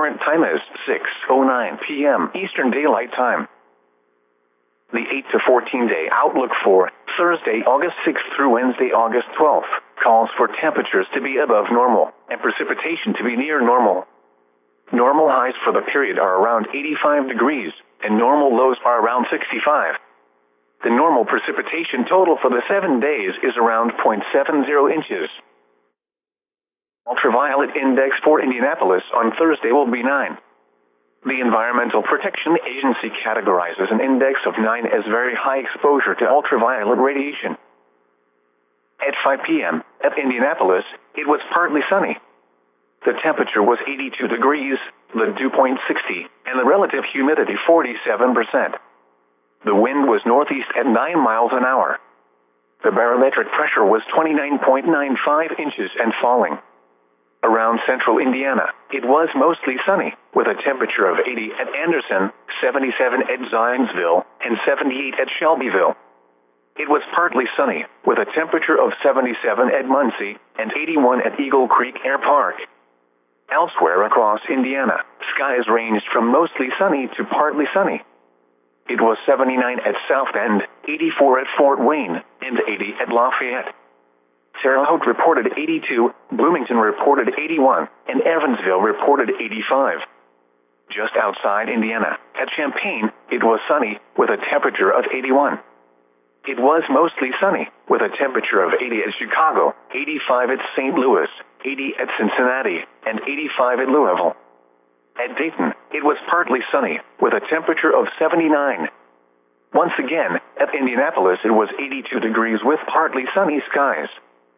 current time is 6:09 p.m. Eastern Daylight Time. The 8 to 14-day outlook for Thursday, August 6th through Wednesday, August 12th, calls for temperatures to be above normal and precipitation to be near normal. Normal highs for the period are around 85 degrees, and normal lows are around 65. The normal precipitation total for the 7 days is around 0.70 inches. Ultraviolet index for Indianapolis on Thursday will be 9. The Environmental Protection Agency categorizes an index of 9 as very high exposure to ultraviolet radiation. At 5 p.m. at Indianapolis, it was partly sunny. The temperature was 82 degrees, the dew point 60, and the relative humidity 47%. The wind was northeast at 9 miles an hour. The barometric pressure was 29.95 inches and falling. Around central Indiana, it was mostly sunny, with a temperature of 80 at Anderson, 77 at Zionsville, and 78 at Shelbyville. It was partly sunny, with a temperature of 77 at Muncie and 81 at Eagle Creek Air Park. Elsewhere across Indiana, skies ranged from mostly sunny to partly sunny. It was 79 at South Bend, 84 at Fort Wayne, and 80 at Lafayette. Terre Haute reported 82, Bloomington reported 81, and Evansville reported 85. Just outside Indiana, at Champaign, it was sunny, with a temperature of 81. It was mostly sunny, with a temperature of 80 at Chicago, 85 at St. Louis, 80 at Cincinnati, and 85 at Louisville. At Dayton, it was partly sunny, with a temperature of 79. Once again, at Indianapolis it was 82 degrees with partly sunny skies.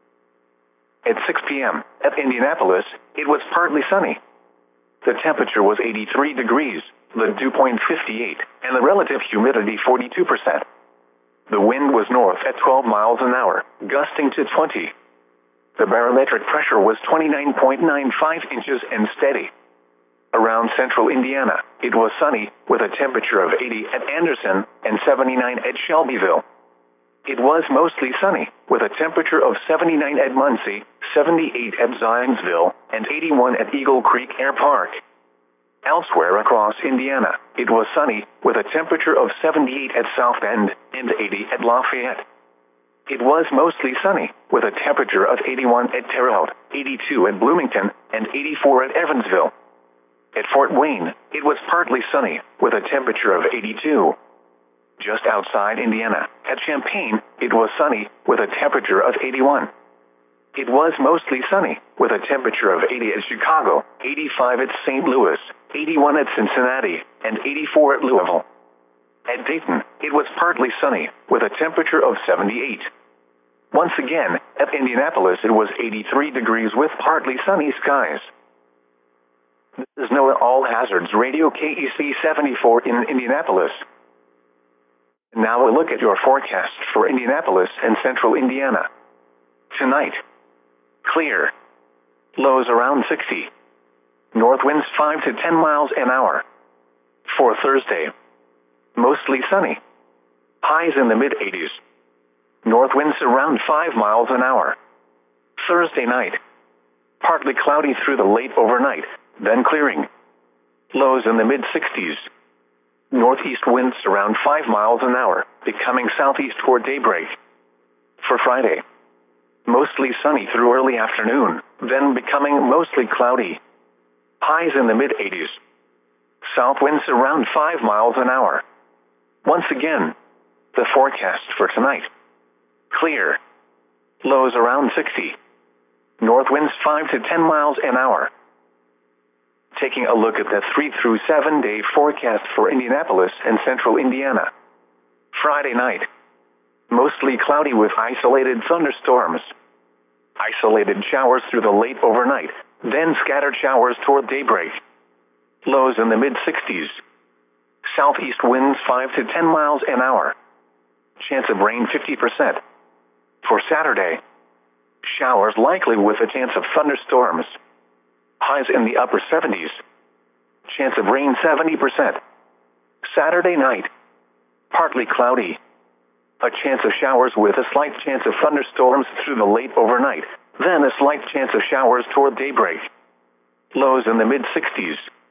At 6 p.m. at Indianapolis, it was partly sunny. The temperature was 83 degrees, the dew point 58, and the relative humidity 42%. The wind was north at 12 miles an hour, gusting to 20. The barometric pressure was 29.95 inches and steady. Around central Indiana, it was sunny, with a temperature of 80 at Anderson and 79 at Shelbyville. It was mostly sunny, with a temperature of 79 at Muncie, 78 at Zionsville, and 81 at Eagle Creek Air Park. Elsewhere across Indiana, it was sunny, with a temperature of 78 at South Bend and 80 at Lafayette. It was mostly sunny, with a temperature of 81 at Terre Haute, 82 at Bloomington, and 84 at Evansville. At Fort Wayne, it was partly sunny, with a temperature of 82. Just outside Indiana, at Champaign, it was sunny, with a temperature of 81. It was mostly sunny, with a temperature of 80 at Chicago, 85 at St. Louis, 81 at Cincinnati, and 84 at Louisville. At Dayton, it was partly sunny, with a temperature of 78. Once again, at Indianapolis it was 83 degrees with partly sunny skies. This is NOAA All Hazards Radio KEC 74 in Indianapolis. Now a look at your forecast for Indianapolis and central Indiana. Tonight, clear. Lows around 60. North winds 5 to 10 miles an hour. For Thursday, mostly sunny. Highs in the mid-80s. North winds around 5 miles an hour. Thursday night, partly cloudy through the late overnight, then clearing. Lows in the mid-60s. Northeast winds around 5 miles an hour, becoming southeast toward daybreak. For Friday, mostly sunny through early afternoon, then becoming mostly cloudy. Highs in the mid-80s. South winds around 5 miles an hour. Once again, the forecast for tonight. Clear. Lows around 60. North winds 5 to 10 miles an hour. Taking a look at the 3 through 7 day forecast for Indianapolis and central Indiana. Friday night, mostly cloudy with isolated thunderstorms. Isolated showers through the late overnight, then scattered showers toward daybreak. Lows in the mid-60s. Southeast winds 5 to 10 miles an hour. Chance of rain 50%. For Saturday, showers likely with a chance of thunderstorms. Highs in the upper 70s. Chance of rain 70%. Saturday night, partly cloudy. A chance of showers with a slight chance of thunderstorms through the late overnight, then a slight chance of showers toward daybreak. Lows in the mid-60s.